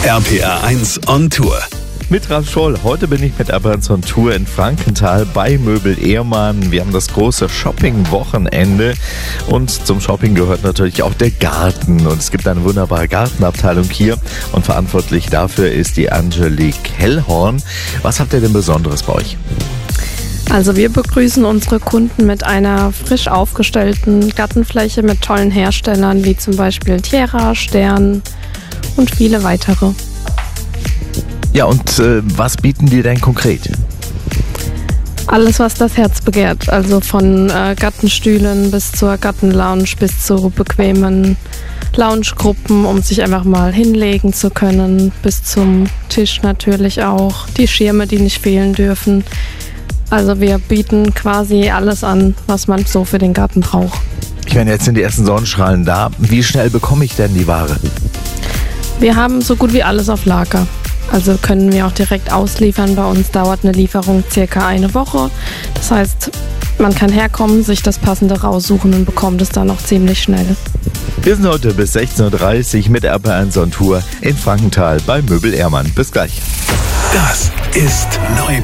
RPR 1 on Tour. Mit Ralf Scholl. Heute bin ich mit RPR 1 on Tour in Frankenthal bei Möbel Ehrmann. Wir haben das große Shopping-Wochenende und zum Shopping gehört natürlich auch der Garten. Und es gibt eine wunderbare Gartenabteilung hier und verantwortlich dafür ist die Angelique Hellhorn. Was habt ihr denn Besonderes bei euch? Also wir begrüßen unsere Kunden mit einer frisch aufgestellten Gartenfläche mit tollen Herstellern wie zum Beispiel Tierra, Stern und viele weitere. Ja, und was bieten die denn konkret? Alles, was das Herz begehrt. Also von Gartenstühlen bis zur Gartenlounge bis zu bequemen Loungegruppen, um sich einfach mal hinlegen zu können, bis zum Tisch natürlich auch. Die Schirme, die nicht fehlen dürfen. Also wir bieten quasi alles an, was man so für den Garten braucht. Ich meine, jetzt sind die ersten Sonnenstrahlen da. Wie schnell bekomme ich denn die Ware? Wir haben so gut wie alles auf Lager. Also können wir auch direkt ausliefern. Bei uns dauert eine Lieferung circa eine Woche. Das heißt, man kann herkommen, sich das Passende raussuchen und bekommt es dann auch ziemlich schnell. Wir sind heute bis 16:30 Uhr mit RPR 1 on Tour in Frankenthal bei Möbel Ehrmann. Bis gleich. Das ist neu.